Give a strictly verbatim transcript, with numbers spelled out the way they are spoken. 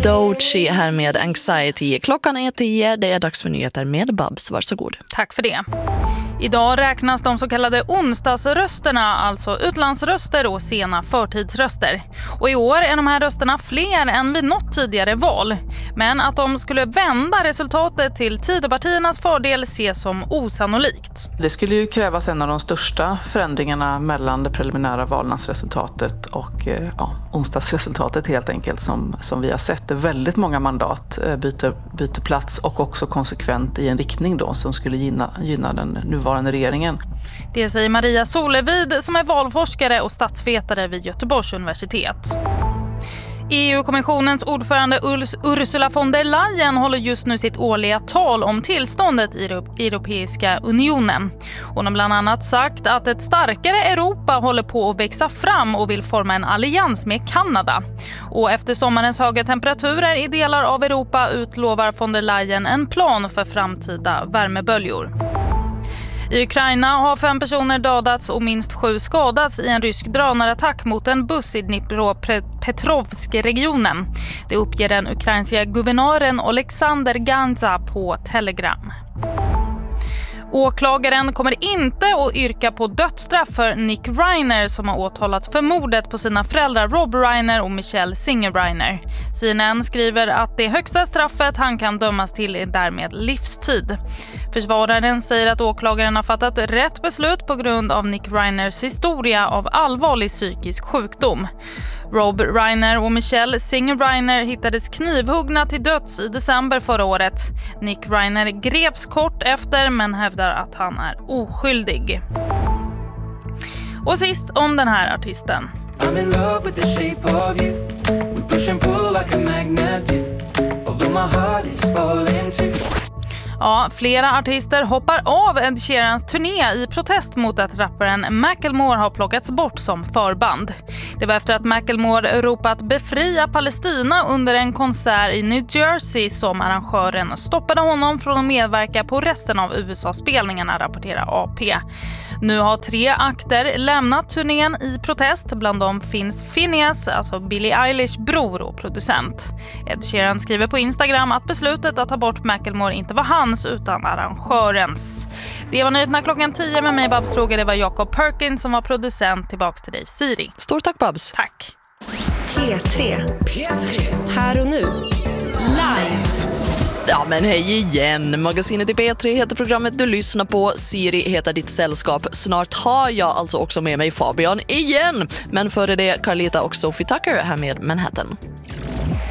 Doechii här med Anxiety. Klockan är tio, det är dags för nyheter med Babs. Varsågod. Tack för det. Idag räknas de så kallade onsdagsrösterna, alltså utlandsröster och sena förtidsröster. Och i år är de här rösterna fler än vid något tidigare val. Men att de skulle vända resultatet till Tidöpartiernas fördel ses som osannolikt. Det skulle ju krävas en av de största förändringarna mellan det preliminära valnadsresultatet och ja, onsdagsresultatet helt enkelt som, som vi har sett. Det väldigt många mandat byter, byter plats och också konsekvent i en riktning då som skulle gynna, gynna den nuvarande regeringen. Det säger Maria Solevid som är valforskare och statsvetare vid Göteborgs universitet. E U-kommissionens ordförande Ursula von der Leyen håller just nu sitt årliga tal om tillståndet i Europeiska unionen. Hon har bland annat sagt att ett starkare Europa håller på att växa fram och vill forma en allians med Kanada. Och efter sommarens höga temperaturer i delar av Europa utlovar von der Leyen en plan för framtida värmeböljor. I Ukraina har fem personer dödats och minst sju skadats i en rysk drönarattack mot en buss i Dnipropetrovsk-regionen. Det uppger den ukrainska guvernören Alexander Ganza på Telegram. Åklagaren kommer inte att yrka på dödsstraff för Nick Reiner som har åtalats för mordet på sina föräldrar Rob Reiner och Michelle Singer Reiner. C N N skriver att det högsta straffet han kan dömas till är därmed livstid. Försvararen säger att åklagaren har fattat rätt beslut på grund av Nick Reiners historia av allvarlig psykisk sjukdom. Rob Reiner och Michelle Singer Reiner hittades knivhuggna till döds i december förra året. Nick Reiner greps kort efter men hävdar att han är oskyldig. Och sist om den här artisten. I'm in love with the shape of you. We push and pull like a magnet do. Although my heart is falling too. Ja, flera artister hoppar av Ed Sheerans turné i protest mot att rapparen Macklemore har plockats bort som förband. Det var efter att Macklemore ropat befria Palestina under en konsert i New Jersey som arrangören stoppade honom från att medverka på resten av U S A-spelningarna, rapporterar A P. Nu har tre akter lämnat turnén i protest. Bland dem finns Phineas, alltså Billie Eilish bror och producent. Ed Sheeran skriver på Instagram att beslutet att ta bort Macklemore inte var hans utan arrangörens. Det var nyheterna klockan tio med mig Babs Fråga. Det var Jacob Perkins som var producent. Tillbaks till dig Siri. Stort tack Babs. Tack. P tre. P tre. Här och nu. Live. Ja men hej igen, magasinet i P tre heter programmet du lyssnar på, Siri heter ditt sällskap. Snart har jag alltså också med mig Fabian igen. Men före det Carlita och Sophie Tucker här med Manhattan.